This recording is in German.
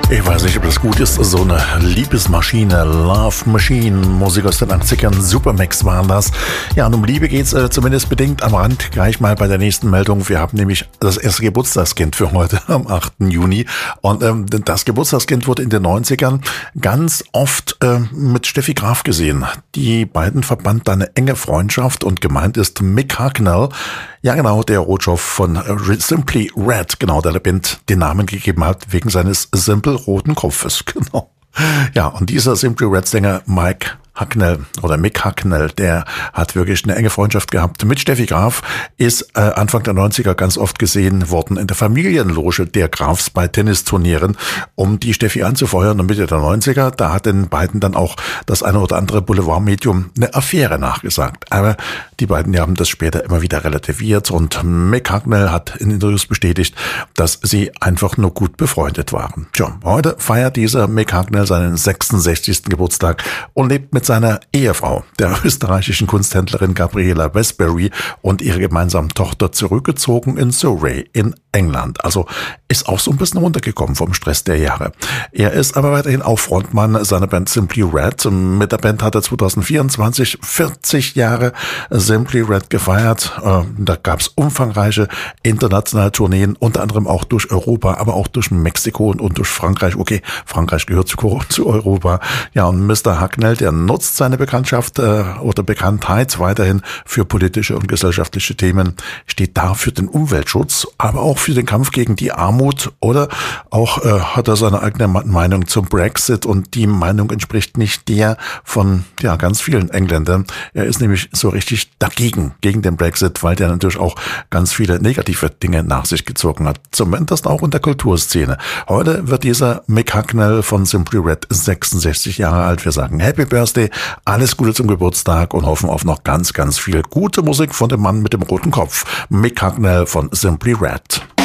Ich weiß nicht, ob das gut ist. So eine Liebesmaschine, Love Machine, Musik aus den 80ern, Supermax waren das. Ja, und um Liebe geht's zumindest bedingt am Rand. Gleich mal bei der nächsten Meldung. Wir haben nämlich das erste Geburtstagskind für heute am 8. Juni. Und das Geburtstagskind wurde in den 90ern ganz oft mit Steffi Graf gesehen. Die beiden verband eine enge Freundschaft und gemeint ist Mick Hucknall. Ja genau, der Rotschopf von Simply Red, genau, der Band den Namen gegeben hat, wegen seines simpel roten Kopfes, genau. Ja, und dieser Simply Red Sänger Mike Hucknall oder Mick Hucknall, der hat wirklich eine enge Freundschaft gehabt mit Steffi Graf, ist Anfang der 90er ganz oft gesehen worden in der Familienloge der Grafs bei Tennisturnieren, um die Steffi anzufeuern. Und Mitte der 90er, da hat den beiden dann auch das eine oder andere Boulevardmedium eine Affäre nachgesagt. Aber die beiden haben das später immer wieder relativiert und Mick Hucknall hat in Interviews bestätigt, dass sie einfach nur gut befreundet waren. Tja, heute feiert dieser Mick Hucknall seinen 66. Geburtstag und lebt mit seiner Ehefrau, der österreichischen Kunsthändlerin Gabriela Westbury, und ihrer gemeinsamen Tochter zurückgezogen in Surrey in England. Also ist auch so ein bisschen runtergekommen vom Stress der Jahre. Er ist aber weiterhin auch Frontmann seiner Band Simply Red. Mit der Band hat er 2024 40 Jahre Simply Red gefeiert. Da gab es umfangreiche internationale Tourneen, unter anderem auch durch Europa, aber auch durch Mexiko und durch Frankreich. Okay, Frankreich gehört zu Europa. Ja, und Mr. Hucknall, der nutzt seine Bekanntschaft oder Bekanntheit weiterhin für politische und gesellschaftliche Themen, steht da für den Umweltschutz, aber auch für den Kampf gegen die Armut, oder auch hat er seine eigene Meinung zum Brexit, und die Meinung entspricht nicht der von ganz vielen Engländern. Er ist nämlich so richtig dagegen, gegen den Brexit, weil der natürlich auch ganz viele negative Dinge nach sich gezogen hat. Zumindest auch in der Kulturszene. Heute wird dieser Mick Hucknall von Simply Red 66 Jahre alt. Wir sagen Happy Birthday, alles Gute zum Geburtstag und hoffen auf noch ganz, ganz viel gute Musik von dem Mann mit dem roten Kopf, Mick Hucknall von Simply Red.